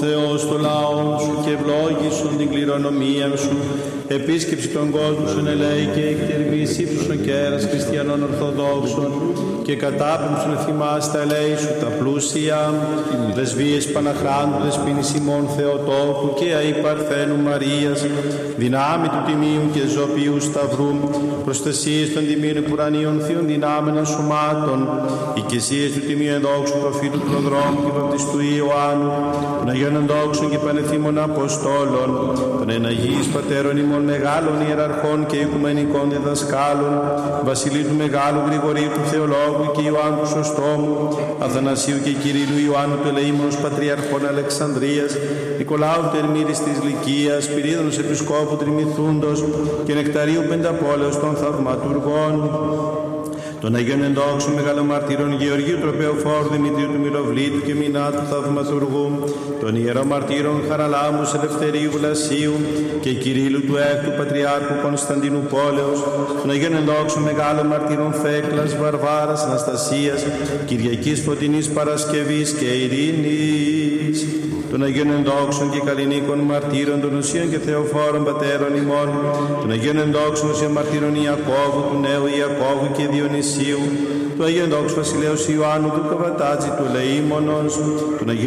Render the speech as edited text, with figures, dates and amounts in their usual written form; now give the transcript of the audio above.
Θεός το λαό σου και ευλόγησον την κληρονομία σου. Επίσκεψη των κόσμων σου ελέη και εκτερβής ύψωσον κέρας χριστιανών Ορθοδόξων και κατάπεμψον εφημάς τα ελέη σου τα πλούσια. Πρεσβείες Παναχράντου, δεσποίνης ημών Θεοτόκου και αή Παρθένου Μαρίας, δυνάμει του Τιμίου και Ζωπιού Σταυρού, προστασίες των τιμίων επουρανίων θείων δυνάμενων σωμάτων, οικεσίες του Τιμίου ενδόξου προφήτου Προδρόμου και βαπτιστού Ιωάννου, των Αγίων ενδόξων και πανεθήμων Αποστόλων, των εναγείς πατέρων ημών μεγάλων ιεραρχών και οικουμενικών διδασκάλων, Βασιλείου του Μεγάλου Γρηγορίου του Θεολόγου και Ιωάννου του Σωστόμου, Αθανασίου και Κυρίλου Ιωάννου του Ελεήμονος Πατριαρχών Αλεξανδρίας, Νικολάου του Ερμίδης της Λυκίας, Σπυρίδωνος Επισκόπου Τριμηθούντος και Νεκταρίου Πενταπόλεως των Θαυματουργών, των Αγίων Ενδόξων Μεγαλομαρτύρων Γεωργίου Τροπεοφόρου Δημητρίου του Μυροβλήτου και Μινάτου Θαυματουργού, των Ιερομαρτύρων Χαραλάμπους Ελευθερίου Βλασίου και Κυρίλου του Έκτου Πατριάρχου Κωνσταντίνου Πόλεως, των Αγίων Ενδόξων Μεγαλομαρτύρων Θέκλας, Βαρβάρας, Αναστασίας, Κυριακής Φωτεινής Παρασκευής και Ειρήνης, των Αγίων Ενδόξων και Καλλινίκων Μαρτύρων, των Οσίων και Θεοφόρων Πατέρων ημών, των Αγίων Ενδόξων Οσίων Μαρτύρων Ιακώβου, του Νέου Ιακώβου και Διονυσίου, του Αγίου Ενδόξου Βασιλέως Ιωάννου, του Καβατάτζη, του Ελεήμονος, των Αγίων